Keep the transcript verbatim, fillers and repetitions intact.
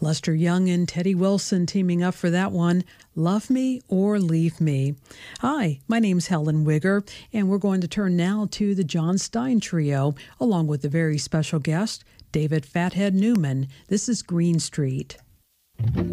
Lester Young and Teddy Wilson teaming up for that one, Love Me or Leave Me. Hi, my name's Helen Wigger, and we're going to turn now to the John Stein Trio, along with a very special guest, David Fathead Newman. This is Green Street.